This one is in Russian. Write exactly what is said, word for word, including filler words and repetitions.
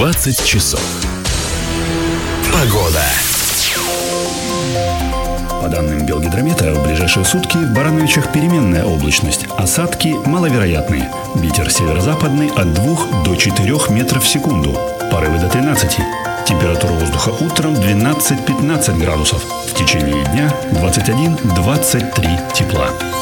двадцать часов. Погода. По данным Белгидромета, в ближайшие сутки в Барановичах переменная облачность. Осадки маловероятные. Ветер северо-западный от двух до четырёх метров в секунду. Порывы до тринадцати. Температура воздуха утром двенадцать-пятнадцать градусов. В течение дня двадцать один - двадцать три тепла.